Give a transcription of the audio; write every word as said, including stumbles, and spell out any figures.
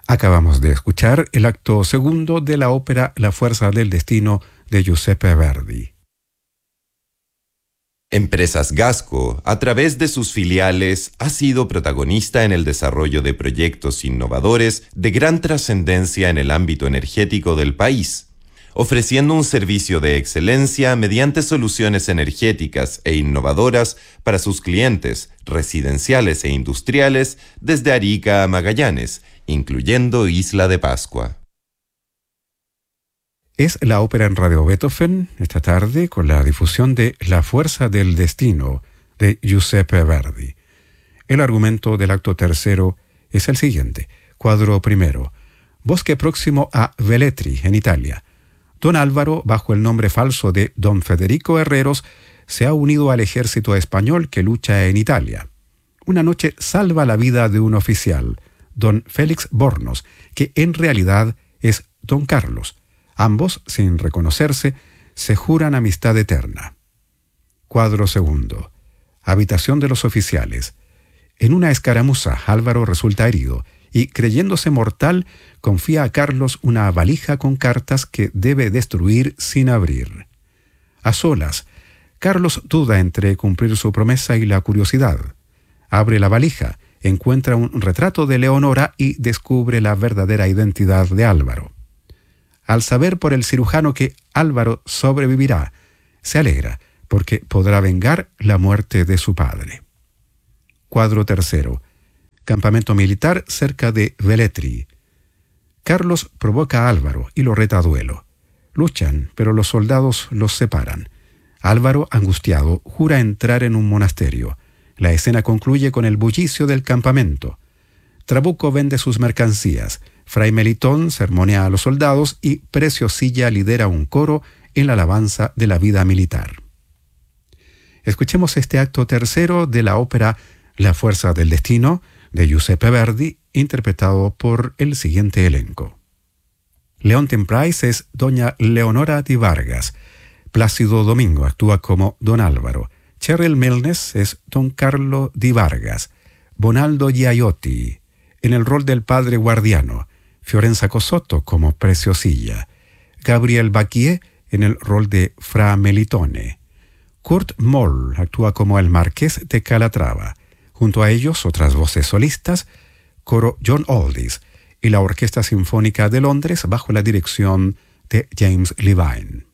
Acabamos de escuchar el acto segundo de la ópera La fuerza del destino de Giuseppe Verdi. Empresas Gasco, a través de sus filiales, ha sido protagonista en el desarrollo de proyectos innovadores de gran trascendencia en el ámbito energético del país, ofreciendo un servicio de excelencia mediante soluciones energéticas e innovadoras para sus clientes residenciales e industriales desde Arica a Magallanes, incluyendo Isla de Pascua. Es la ópera en Radio Beethoven esta tarde con la difusión de La fuerza del destino de Giuseppe Verdi. El argumento del acto tercero es el siguiente. Cuadro primero. Bosque próximo a Velletri, en Italia. Don Álvaro, bajo el nombre falso de Don Federico Herreros, se ha unido al ejército español que lucha en Italia. Una noche salva la vida de un oficial, Don Félix Bornos, que en realidad es Don Carlos. Ambos, sin reconocerse, se juran amistad eterna. Cuadro segundo. Habitación de los oficiales. En una escaramuza, Álvaro resulta herido y, creyéndose mortal, confía a Carlos una valija con cartas que debe destruir sin abrir. A solas, Carlos duda entre cumplir su promesa y la curiosidad. Abre la valija, encuentra un retrato de Leonora y descubre la verdadera identidad de Álvaro. Al saber por el cirujano que Álvaro sobrevivirá, se alegra porque podrá vengar la muerte de su padre. Cuadro tercero. Campamento militar cerca de Velletri. Carlos provoca a Álvaro y lo reta a duelo. Luchan, pero los soldados los separan. Álvaro, angustiado, jura entrar en un monasterio. La escena concluye con el bullicio del campamento. Trabuco vende sus mercancías. Fray Melitón sermonea a los soldados y Preciosilla lidera un coro en la alabanza de la vida militar. Escuchemos este acto tercero de la ópera La fuerza del destino de Giuseppe Verdi, interpretado por el siguiente elenco. Leontyne Price es doña Leonora di Vargas. Plácido Domingo actúa como don Álvaro. Cheryl Milnes es don Carlo di Vargas. Bonaldo Giaiotti en el rol del padre guardiano. Fiorenza Cosotto como Preciosilla. Gabriel Bacquier en el rol de Fra Melitone. Kurt Moll actúa como el marqués de Calatrava. Junto a ellos, otras voces solistas, coro John Aldis y la Orquesta Sinfónica de Londres bajo la dirección de James Levine.